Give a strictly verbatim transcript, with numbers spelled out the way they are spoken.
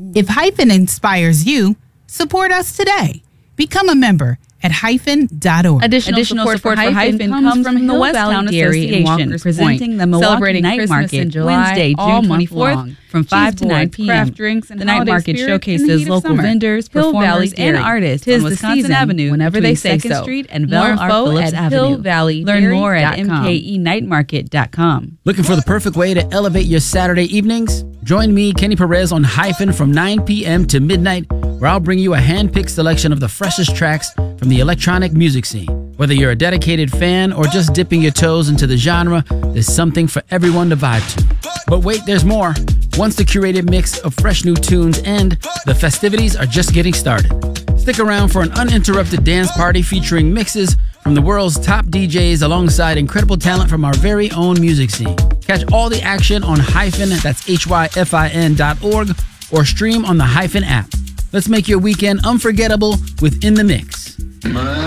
If Hyphen inspires you, support us today. Become a member at hyphen dot org. Additional, Additional support, support for Hyphen comes, comes from, from the West Town Association, presenting the Milwaukee Celebrating Night Christmas Market in July, Wednesday, June twenty-fourth, from five to nine p.m. Craft drinks and the Night Market showcases local vendors, performers, and artists on Wisconsin Avenue whenever they say so. Street and Bell R. Phillips Avenue. Valley Learn more at m k e night market dot com. Looking for the perfect way to elevate your Saturday evenings? Join me, Kenny Perez, on Hyphen from nine p.m. to midnight, where I'll bring you a hand-picked selection of the freshest tracks from the electronic music scene. Whether you're a dedicated fan or just dipping your toes into the genre, there's something for everyone to vibe to. But wait, there's more. Once the curated mix of fresh new tunes end, the festivities are just getting started. Stick around for an uninterrupted dance party featuring mixes from the world's top D Js alongside incredible talent from our very own music scene. Catch all the action on Hyphen, that's H Y F I N dot org, or stream on the Hyphen app. Let's make your weekend unforgettable with In the Mix.